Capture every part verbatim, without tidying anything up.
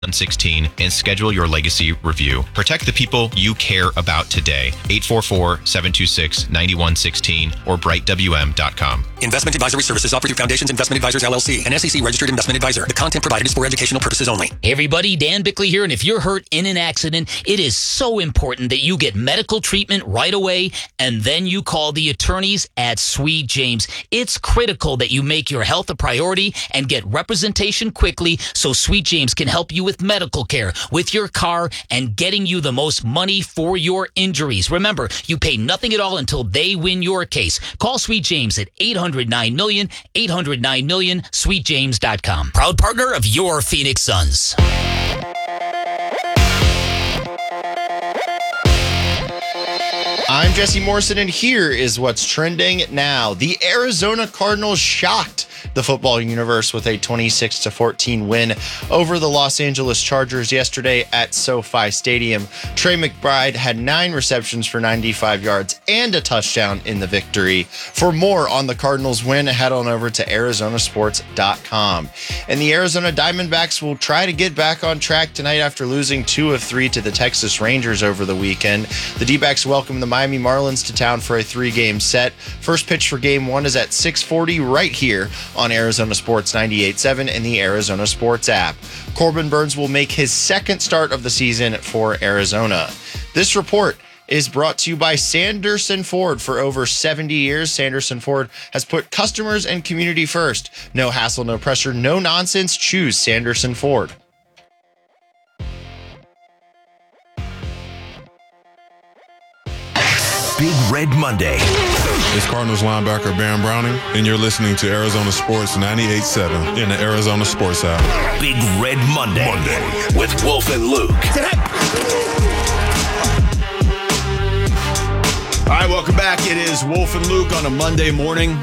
sixteen and schedule your legacy review. Protect the people you care about today. eight four four, seven two six, nine one one six or bright w m dot com. Investment advisory services offered through Foundations Investment Advisors, L L C, an S E C registered investment advisor. The content provided is for educational purposes only. Hey everybody, Dan Bickley here, and if you're hurt in an accident, it is so important that you get medical treatment right away, and then you call the attorneys at Sweet James. It's critical that you make your health a priority and get representation quickly so Sweet James can help you with medical care, with your car, and getting you the most money for your injuries. Remember, you pay nothing at all until they win your case. Call Sweet James at eight hundred nine million, eight hundred nine million, sweet james dot com. Proud partner of your Phoenix Suns. I'm Jesse Morrison, and here is what's trending now. The Arizona Cardinals shocked the football universe with a twenty-six to fourteen win over the Los Angeles Chargers yesterday at SoFi Stadium. Trey McBride had nine receptions for ninety-five yards and a touchdown in the victory. For more on the Cardinals win, head on over to arizona sports dot com. And the Arizona Diamondbacks will try to get back on track tonight after losing two of three to the Texas Rangers over the weekend. The D-backs welcome the Miami Marlins to town for a three-game set. First pitch for game one is at six forty right here on Arizona Sports ninety-eight point seven and the Arizona Sports app. Corbin Burnes will make his second start of the season for Arizona. This report is brought to you by Sanderson Ford. For over seventy years, Sanderson Ford has put customers and community first. No hassle, no pressure, no nonsense. Choose Sanderson Ford. Big Red Monday. It's Cardinals linebacker Baron Browning, and you're listening to Arizona Sports ninety-eight point seven in the Arizona Sports app. Big Red Monday, Monday. with Wolf and Luke. All right, welcome back. It is Wolf and Luke on a Monday morning.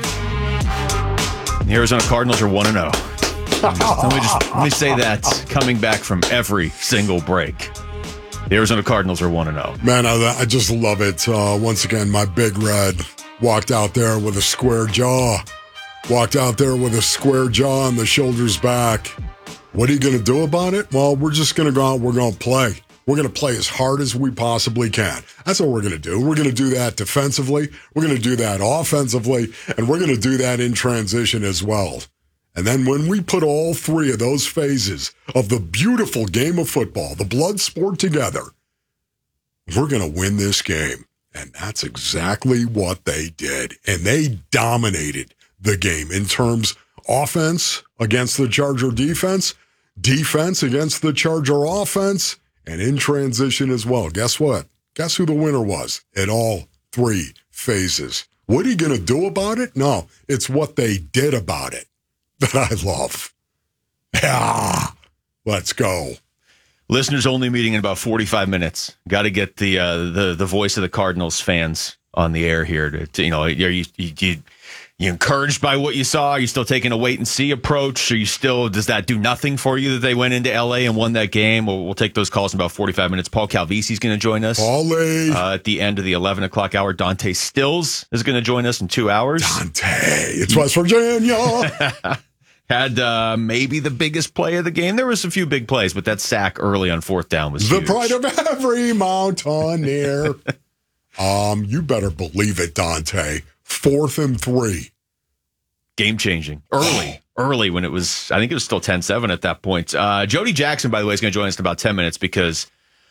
The Arizona Cardinals are one and oh. Let me just let me say that coming back from every single break. The Arizona Cardinals are one and oh. Man, I, I just love it. Uh, once again, my Big Red walked out there with a square jaw. Walked out there with a square jaw and the shoulders back. What are you going to do about it? Well, we're just going to go out. We're going to play. We're going to play as hard as we possibly can. That's what we're going to do. We're going to do that defensively. We're going to do that offensively. And we're going to do that in transition as well. And then when we put all three of those phases of the beautiful game of football, the blood sport together, we're going to win this game. And that's exactly what they did. And they dominated the game in terms offense against the Charger defense, defense against the Charger offense, and in transition as well. Guess what? Guess who the winner was at all three phases? What are you going to do about it? No, it's what they did about it that I love. Yeah, let's go. Listeners only meeting in about forty-five minutes. Got to get the uh, the the voice of the Cardinals fans on the air here. To, to you know, are you, you you you encouraged by what you saw? Are you still taking a wait and see approach? Are you still? Does that do nothing for you that they went into L A and won that game? We'll, we'll take those calls in about forty-five minutes. Paul Calvisi's going to join us. Paulie. Uh, at the end of the eleven o'clock hour. Dante Stills is going to join us in two hours. Dante, it's West Virginia. Had uh, maybe the biggest play of the game. There was a few big plays, but that sack early on fourth down was the huge. pride of every mountaineer. um, you better believe it, Dante. Fourth and three. Game changing. Early. Early when it was, I think it was still ten seven at that point. Uh, Jody Jackson, by the way, is going to join us in about ten minutes because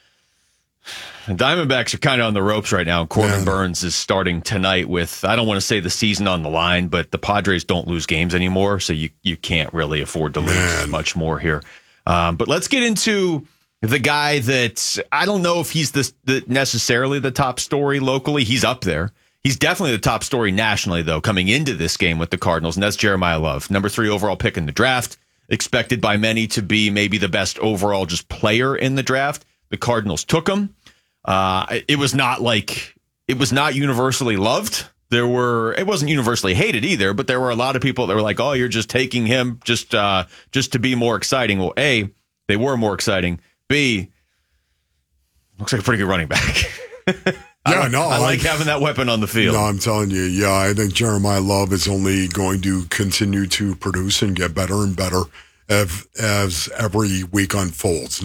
the Diamondbacks are kind of on the ropes right now. And Corbin Man. Burnes is starting tonight with, I don't want to say the season on the line, but the Padres don't lose games anymore, so you, you can't really afford to lose Man. much more here. Um, but let's get into the guy that, I don't know if he's the, the necessarily the top story locally. He's up there. He's definitely the top story nationally, though, coming into this game with the Cardinals, and that's Jeremiah Love, number three overall pick in the draft, expected by many to be maybe the best overall just player in the draft. The Cardinals took him. Uh, it was not like it was not universally loved. There were it wasn't universally hated either, but there were a lot of people that were like, "Oh, you're just taking him just uh, just to be more exciting." Well, A, they were more exciting. B, looks like a pretty good running back. Yeah, I, no, I like I, having that weapon on the field. No, I'm telling you, yeah, I think Jeremiah Love is only going to continue to produce and get better and better as, as every week unfolds.